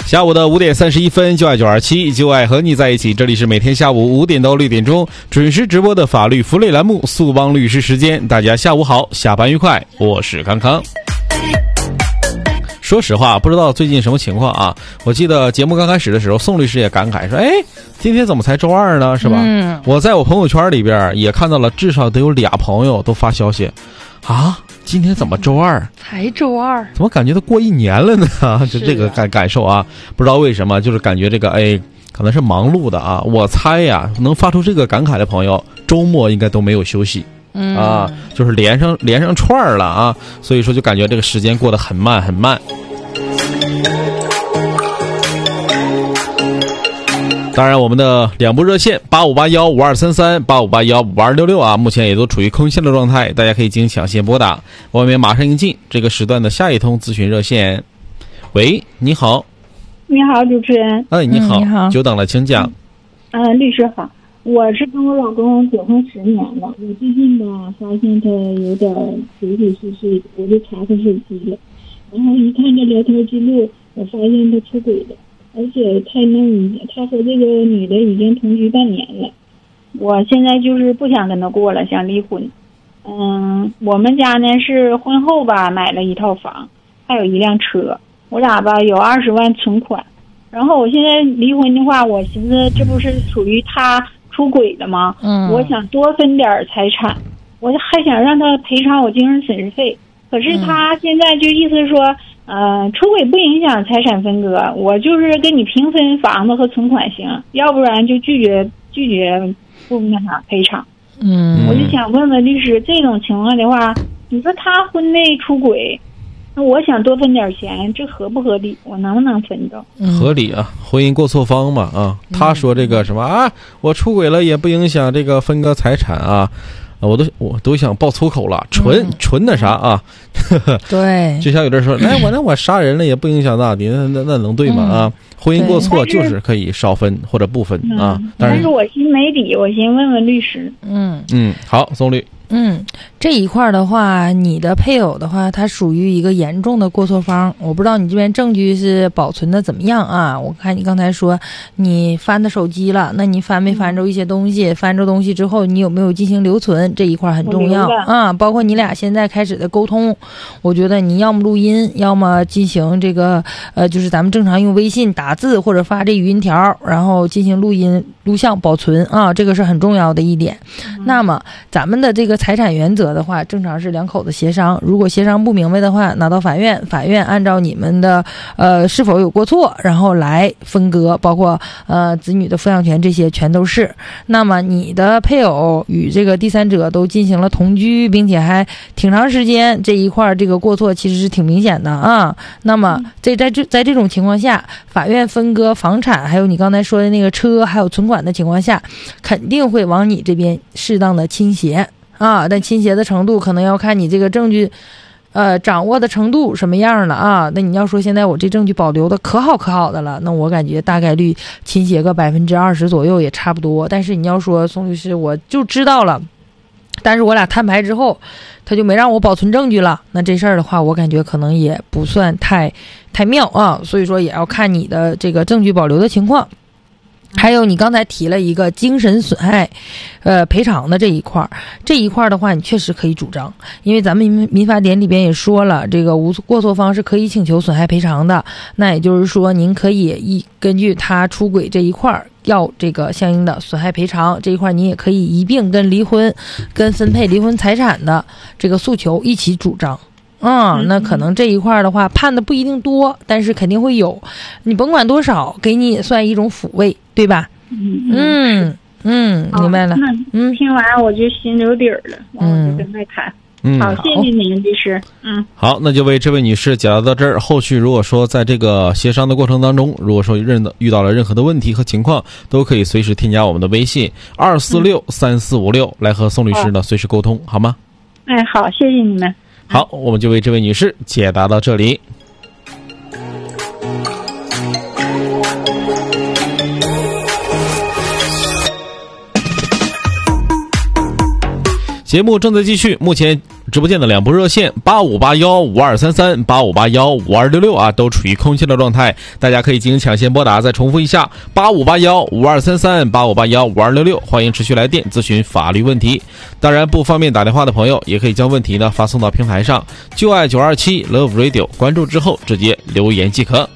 下午的5点31分，就爱927，就爱和你在一起。这里是每天下午5点到6点钟准时直播的法律福利栏目速帮律师时间。大家下午好，下班愉快，我是康康。说实话，不知道最近什么情况啊？我记得节目刚开始的时候，宋律师也感慨说：“哎，今天怎么才周二呢？是吧？”我在我朋友圈里边也看到了，至少得有2朋友都发消息啊。今天怎么周二？ 才周二？ 怎么感觉都过1年了呢？就这个感受啊，不知道为什么，就是感觉这个可能是忙碌的啊。我猜呀，能发出这个感慨的朋友，周末应该都没有休息。就是连上串了啊，所以说就感觉这个时间过得很慢很慢。当然，我们的2部热线85815233、85815266啊，目前也都处于空线的状态，大家可以进行抢先拨打。外面马上迎进这个时段的下一通咨询热线。喂，你好。 你好，主持人。 你好，你好，久等了，请讲。 律师好，我是跟我老公结婚10年了，我最近吧发现他有点鬼鬼祟祟，我就查他手机了，然后一看这聊天记录，我发现他出轨了。而且太嫩，他和这个女的已经同居半年了，我现在就是不想跟他过了，想离婚。我们家呢是婚后吧买了一套房，还有一辆车，我俩吧有20万存款。然后我现在离婚的话，我寻思这不是属于他出轨的吗？我想多分点财产，我还想让他赔偿我精神损失费。可是他现在就意思说，出轨不影响财产分割，我就是跟你平分房子和存款行，要不然就拒绝不那啥赔偿。我就想问问律师，这种情况的话，你说他婚内出轨，那我想多分点钱，这合不合理？我能不能分到？ 合理啊，婚姻过错方嘛啊。他说这个什么啊，我出轨了也不影响这个分割财产啊。我都想爆粗口了，纯那啥啊！ 对， 就像有人说，我杀人了也不影响大敌，那能对吗？啊，婚姻过错就是可以少分或者不分啊。 但是我心没底，我先问问律师。 好，宋律。 这一块的话，你的配偶的话，他属于一个严重的过错方。我不知道你这边证据是保存的怎么样啊？我看你刚才说你翻他手机了，那你翻没翻着一些东西？翻着东西之后，你有没有进行留存？这一块很重要啊。包括你俩现在开始的沟通，我觉得你要么录音，要么进行这个就是咱们正常用微信打字或者发这语音条，然后进行录音录像保存啊，这个是很重要的一点。那么咱们的这个财产原则的话，正常是2口子协商，如果协商不明白的话，拿到法院按照你们的是否有过错，然后来分割，包括子女的抚养权，这些全都是。那么你的配偶与这个第三者都进行了同居，并且还挺长时间，这一块这个过错其实是挺明显的啊。那么在这种情况下，法院分割房产，还有你刚才说的那个车还有存款的情况下，肯定会往你这边适当的倾斜啊，但倾斜的程度可能要看你这个证据掌握的程度什么样的啊。那你要说现在我这证据保留的可好的了，那我感觉大概率倾斜个20%左右也差不多。但是你要说宋律师我就知道了，但是我俩摊牌之后他就没让我保存证据了，那这事儿的话我感觉可能也不算太妙啊。所以说也要看你的这个证据保留的情况。还有你刚才提了一个精神损害赔偿的这一块的话，你确实可以主张，因为咱们民法典里边也说了，这个过错方是可以请求损害赔偿的。那也就是说您可以根据他出轨这一块要这个相应的损害赔偿，这一块你也可以一并跟离婚跟分配离婚财产的这个诉求一起主张。那可能这一块的话判的不一定多，但是肯定会有，你甭管多少，给你也算一种抚慰，对吧？明白了。 听完我就心里有底儿了，我就跟他谈。好，谢谢您，律师。 好，那就为这位女士解答到这儿。后续如果说在这个协商的过程当中，如果说遇到了任何的问题和情况，都可以随时添加我们的微信2463456来和宋律师呢随时沟通，好吗？ 好，谢谢你们。 好，我们就为这位女士解答到这里。 节目正在继续，目前直播间的2部热线85815233、85815266啊，都处于空气的状态，大家可以进行抢先拨打。再重复一下，85815233、85815266，欢迎持续来电咨询法律问题。当然，不方便打电话的朋友，也可以将问题呢发送到平台上，就爱927 Love Radio， 关注之后直接留言即可。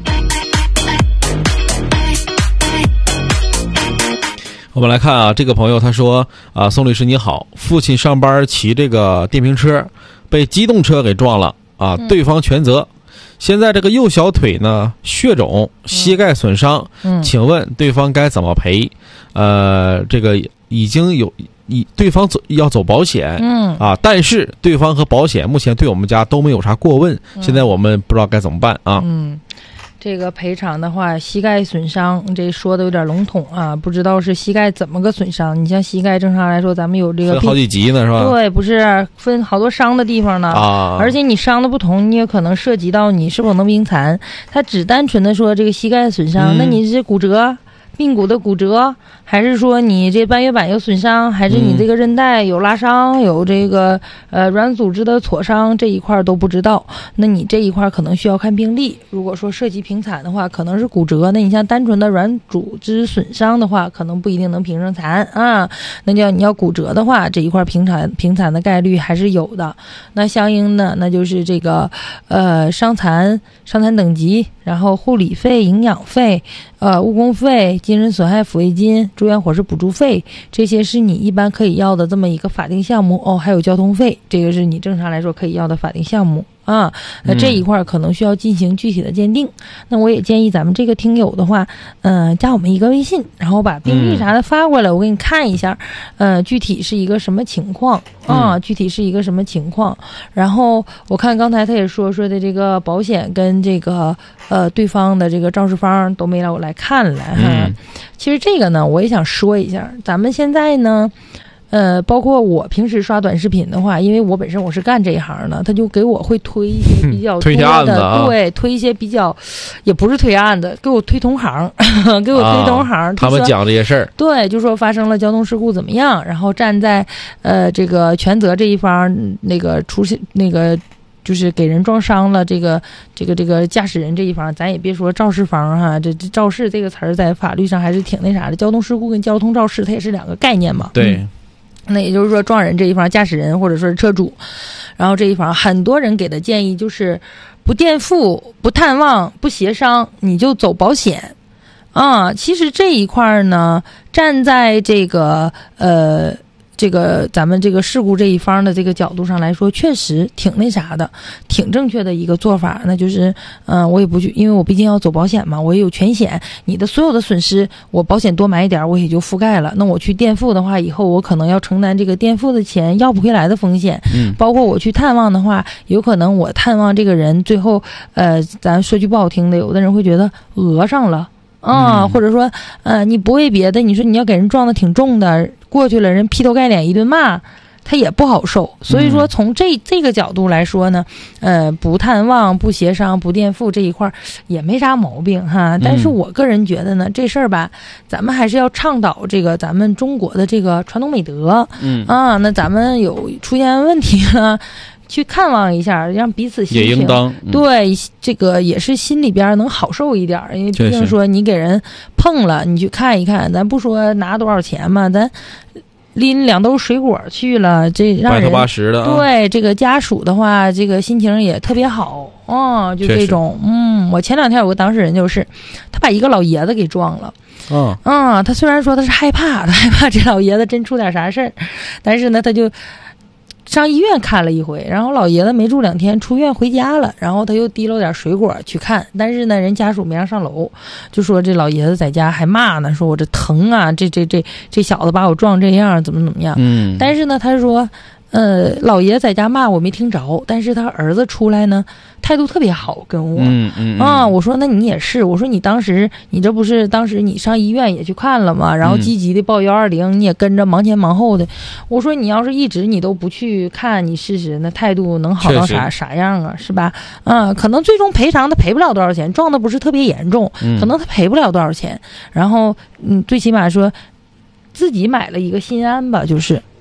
我们来看啊，这个朋友他说啊，宋律师你好，父亲上班骑这个电瓶车，被机动车给撞了啊，对方全责。现在这个右小腿呢血肿，膝盖损伤，请问对方该怎么赔？这个已经有对方要走保险，啊，但是对方和保险目前对我们家都没有啥过问，现在我们不知道该怎么办啊。 这个赔偿的话，膝盖损伤，这说的有点笼统啊，不知道是膝盖怎么个损伤。你像膝盖正常来说，咱们有这个分好几级呢，是吧？ 对，不是分好多伤的地方呢啊，而且你伤的不同，你也可能涉及到你是否能病残。他只单纯的说这个膝盖损伤，那你是骨折？髌骨的骨折，还是说你这半月板有损伤，还是你这个韧带有拉伤，有这个软组织的挫伤，这一块都不知道。那你这一块可能需要看病历。如果说涉及平残的话，可能是骨折。那你像单纯的软组织损伤的话，可能不一定能评上残啊。那你要骨折的话，这一块平残的概率还是有的。那相应的那就是这个伤残等级，然后护理费、营养费、误工费、精神损害抚慰金、住院伙食补助费，这些是你一般可以要的这么一个法定项目哦。还有交通费，这个是你正常来说可以要的法定项目啊。那这一块可能需要进行具体的鉴定。那我也建议咱们这个听友的话，加我们一个微信，然后把病历啥的发过来，我给你看一下，具体是一个什么情况啊？具体是一个什么情况？然后我看刚才他也说的这个保险跟这个对方的这个肇事方都没让我来看来哈。其实这个呢，我也想说一下，咱们现在呢。包括我平时刷短视频的话，因为我本身我是干这一行的，他就给我会推一些比较推案子啊， 对，推一些比较，也不是推案子，给我推同行，给我推同行， 他们讲这些事儿， 对，就说发生了交通事故怎么样，然后站在这个全责这一方，那个出现那个。就是给人撞伤了，这个驾驶人这一方，咱也别说肇事方哈，这肇事这个词儿在法律上还是挺那啥的。交通事故跟交通肇事它也是两个概念嘛。 对。 那也就是说，撞人这一方，驾驶人或者说是车主，然后这一方，很多人给的建议就是不垫付、不探望、不协商，你就走保险啊。其实这一块呢，站在这个这个咱们这个事故这一方的这个角度上来说，确实挺那啥的，挺正确的一个做法。那就是我也不去，因为我毕竟要走保险嘛，我也有全险，你的所有的损失我保险多买一点我也就覆盖了。那我去垫付的话，以后我可能要承担这个垫付的钱要不回来的风险。包括我去探望的话，有可能我探望这个人最后咱说句不好听的，有的人会觉得讹上了啊，或者说你不为别的，你说你要给人撞得挺重的，过去了人劈头盖脸一顿骂，他也不好受。所以说从这个角度来说呢，不探望、不协商、不垫付这一块也没啥毛病哈。但是我个人觉得呢，这事儿吧，咱们还是要倡导这个咱们中国的这个传统美德。那咱们有出现问题了，去看望一下，让彼此心情也应当对这个也是心里边能好受一点，因为毕竟说你给人碰了，你去看一看，咱不说拿多少钱嘛，咱拎2兜水果去了，这让人百头八十的对这个家属的话，这个心情也特别好就这种。我前2天有个当事人，就是他把一个老爷子给撞了。他虽然说他是害怕这老爷子真出点啥事儿，但是呢，他就上医院看了一回，然后老爷子没住2天，出院回家了，然后他又提溜点水果去看，但是呢，人家属没让上楼，就说这老爷子在家还骂呢，说我这疼啊，这小子把我撞这样，怎么样？但是呢，他说。老爷在家骂我没听着，但是他儿子出来呢，态度特别好跟我。我说那你也是，我说你当时你这不是当时你上医院也去看了吗？然后积极的报120，你也跟着忙前忙后的。我说你要是一直你都不去看，你试试那态度能好到啥样啊？是吧？可能最终赔偿他赔不了多少钱，撞的不是特别严重，可能他赔不了多少钱。然后最起码说自己买了一个心安吧，就是。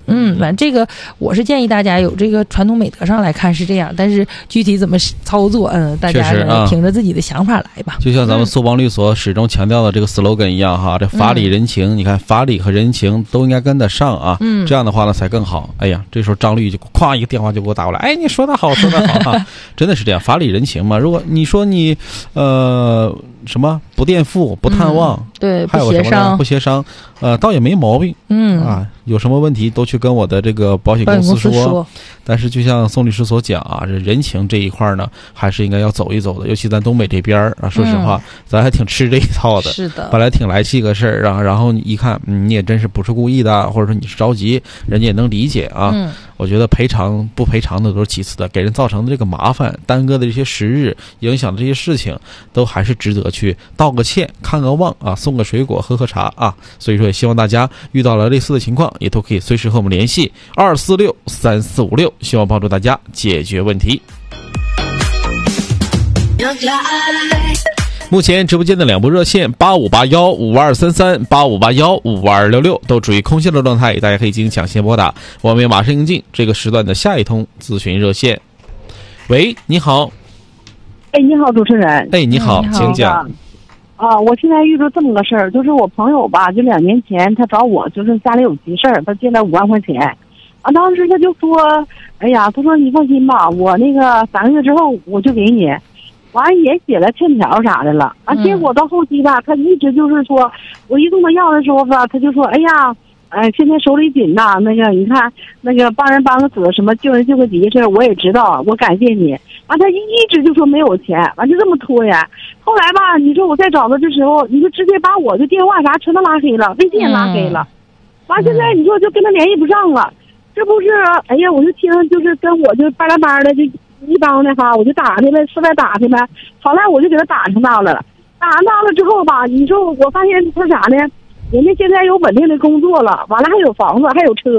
反正这个我是建议大家有这个传统美德上来看是这样，但是具体怎么操作，大家凭着自己的想法来吧。 就像咱们速帮律所始终强调的这个 slogan 一样哈，这法理人情，你看法理和人情都应该跟得上啊，这样的话呢才更好。哎呀，这时候张律就咵一个电话就给我打过来，哎，你说的好，说的好啊，真的是这样，法理人情嘛。如果你说你什么不垫付、不探望， 对， 还有什么呢？不协商，倒也没毛病，有什么问题都去跟我的这个保险公司说。但是就像宋律师所讲啊，这人情这一块呢，还是应该要走一走的。尤其咱东北这边啊，说实话，咱还挺吃这一套的。 是的， 本来挺来气个事儿，然后你一看，你也真是不是故意的，或者说你是着急，人家也能理解啊。我觉得赔偿不赔偿的都是其次的，给人造成的这个麻烦、耽搁的这些时日、影响的这些事情，都还是值得去道个歉、看个望啊，送个水果、喝喝茶啊。所以说，也希望大家遇到了类似的情况，也都可以随时和我们联系2463456，希望帮助大家解决问题。目前直播间的2部热线8581-5233、8581-5266都处于空线的状态，大家可以进行抢先拨打。我们也马上迎进这个时段的下一通咨询热线。喂，你好。 哎，你好，主持人。 哎，你好，请讲。 我现在遇到这么个事儿，就是我朋友吧，就2年前他找我，就是家里有急事儿，他借了5万块钱。当时他就说，哎呀，他说你放心吧，我那个3个月之后我就给你。完也写了欠条啥的了结果到后期吧，他一直就是说，我一跟他要的时候吧，他就说，哎呀，现在手里紧呐，那个你看那个帮人帮个死，什么救人救个急事，我也知道，我感谢你。他一直就说没有钱，就这么拖延。后来吧，你说我再找他的时候，你就直接把我的电话啥全都拉黑了，微信也拉黑了。现在你说就跟他联系不上了，这不是？哎呀，我就听就是跟我就巴拉巴的就。一帮的哈，我就打他呗，四外打他呗。好了，我就给他打上道了。打上道了之后吧，你说我发现他啥呢？人家现在有稳定的工作了，完了还有房子，还有车。